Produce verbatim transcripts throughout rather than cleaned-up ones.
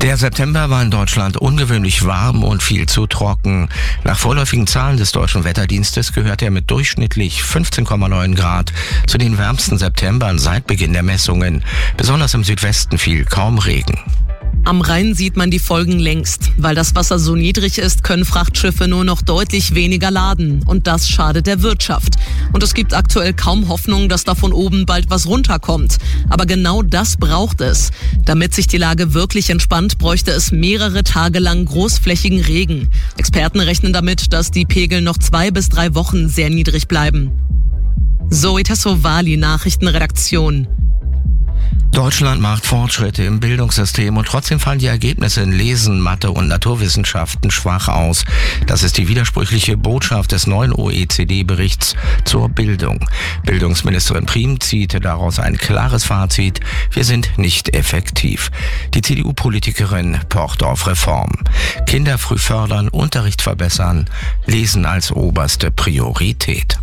Der September war in Deutschland ungewöhnlich warm und viel zu trocken. Nach vorläufigen Zahlen des Deutschen Wetterdienstes gehört er mit durchschnittlich fünfzehn Komma neun Grad zu den wärmsten Septembern seit Beginn der Messungen. Besonders im Südwesten fiel kaum Regen. Am Rhein sieht man die Folgen längst. Weil das Wasser so niedrig ist, können Frachtschiffe nur noch deutlich weniger laden. Und das schadet der Wirtschaft. Und es gibt aktuell kaum Hoffnung, dass da von oben bald was runterkommt. Aber genau das braucht es. Damit sich die Lage wirklich entspannt, bräuchte es mehrere Tage lang großflächigen Regen. Experten rechnen damit, dass die Pegel noch zwei bis drei Wochen sehr niedrig bleiben. Zoe Tassovali, Nachrichtenredaktion. Deutschland macht Fortschritte im Bildungssystem und trotzdem fallen die Ergebnisse in Lesen, Mathe und Naturwissenschaften schwach aus. Das ist die widersprüchliche Botschaft des neuen O E C D-Berichts zur Bildung. Bildungsministerin Priem zieht daraus ein klares Fazit: Wir sind nicht effektiv. Die C D U-Politikerin pocht auf Reform. Kinder früh fördern, Unterricht verbessern, Lesen als oberste Priorität.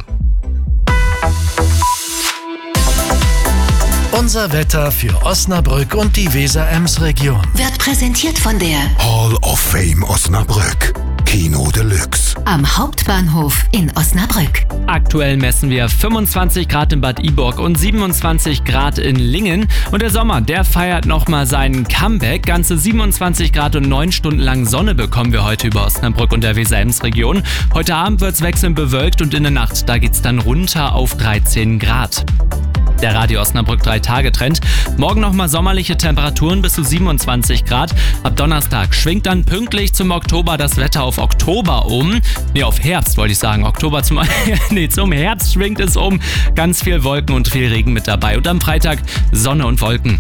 Unser Wetter für Osnabrück und die Weser-Ems-Region wird präsentiert von der Hall of Fame Osnabrück. Kino Deluxe. Am Hauptbahnhof in Osnabrück. Aktuell messen wir fünfundzwanzig Grad in Bad Iburg und siebenundzwanzig Grad in Lingen. Und der Sommer, der feiert nochmal seinen Comeback. Ganze siebenundzwanzig Grad und neun Stunden lang Sonne bekommen wir heute über Osnabrück und der Weser-Ems-Region. Heute Abend wird es wechselnd bewölkt und in der Nacht, da geht es dann runter auf dreizehn Grad. Der Radio Osnabrück drei Tage Trend. Morgen nochmal sommerliche Temperaturen bis zu siebenundzwanzig Grad. Ab Donnerstag schwingt dann pünktlich zum Oktober das Wetter auf Oktober um. Nee, auf Herbst wollte ich sagen. Oktober zum, nee, zum Herbst schwingt es um. Ganz viel Wolken und viel Regen mit dabei. Und am Freitag Sonne und Wolken.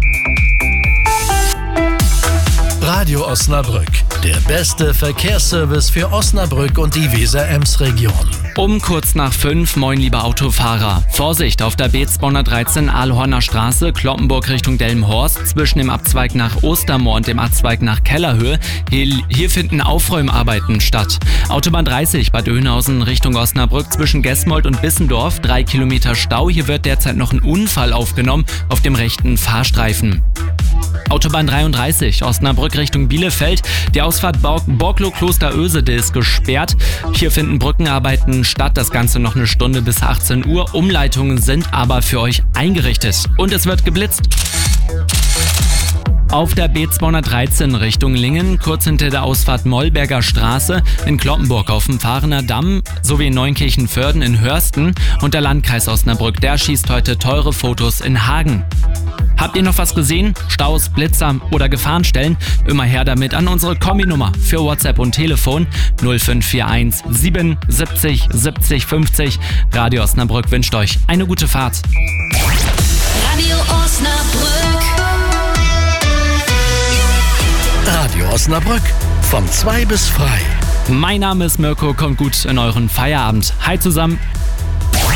Radio Osnabrück, der beste Verkehrsservice für Osnabrück und die Weser-Ems-Region. Um kurz nach fünf, moin liebe Autofahrer. Vorsicht auf der B zweihundertdreizehn Aalhorner Straße, Cloppenburg Richtung Delmenhorst, zwischen dem Abzweig nach Ostermoor und dem Abzweig nach Kellerhöhe. Hier, hier finden Aufräumarbeiten statt. Autobahn dreißig, Bad Oeynhausen Richtung Osnabrück, zwischen Gesmold und Bissendorf, drei Kilometer Stau. Hier wird derzeit noch ein Unfall aufgenommen auf dem rechten Fahrstreifen. Autobahn dreiunddreißig, Osnabrück Richtung Bielefeld. Die Ausfahrt Borklow-Kloster-Ösede ist gesperrt. Hier finden Brückenarbeiten statt. Das Ganze noch eine Stunde bis achtzehn Uhr. Umleitungen sind aber für euch eingerichtet. Und es wird geblitzt. Auf der B zweihundertdreizehn Richtung Lingen, kurz hinter der Ausfahrt Mollberger Straße, in Cloppenburg auf dem Fahrener Damm sowie in Neunkirchen-Vörden in Hörsten. Und der Landkreis Osnabrück, der schießt heute teure Fotos in Hagen. Habt ihr noch was gesehen? Staus, Blitzer oder Gefahrenstellen? Immer her damit an unsere Kombi-Nummer für WhatsApp und Telefon null fünf vier eins sieben siebzig siebzig fünfzig. Radio Osnabrück wünscht euch eine gute Fahrt. Radio Osnabrück. Radio Osnabrück, von zwei bis frei. Mein Name ist Mirko, kommt gut in euren Feierabend. Hi zusammen.